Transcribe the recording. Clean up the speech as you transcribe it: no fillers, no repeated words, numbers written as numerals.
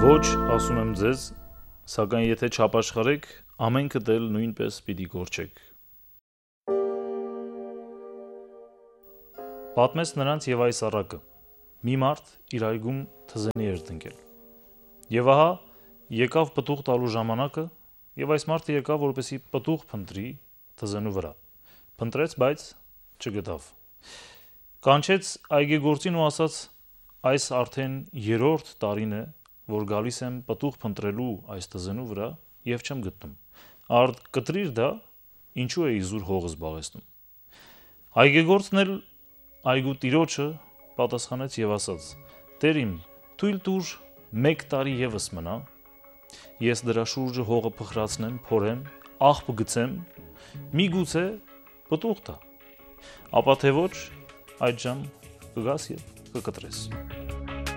Ոչ, ասում եմ ձեզ, սակայն եթե չապաշխարեք, ամենքդ էլ նույնպես պիտի կորչեք։ Պատմեց նրանց եւ այս առակը. մի մարդ իր այգում թզենի էր տնկել։ Եվ ահա եկավ պտուղ տալու ժամանակը, եւ այս մարդը եկավ, որպեսզի պտուղ փնտրի թզենու վրա։ Փնտրեց, բայց չգտավ։ Կանչեց այգեգործին ու ասաց. այս արդեն 3-րդ տարին է, որ գալիս եմ պտուղ փնտրելու այս թզենու վրա եւ չեմ գտնում։ Արդ կտրիր դա, ինչու է իզուր հողը զբաղեցնում։ Այգեգործն էլ այգու տիրոջը պատասխանեց եւ ասաց. Տեր իմ, թույլ տուր 1 տարի եւս մնա, ես դրա շուրջը հողը փխրացնեմ, փորեմ, աղբ գցեմ, միգուցե պտուղ տա։ Ապա թե ոչ, այդժամ կգաս եւ կկտրես։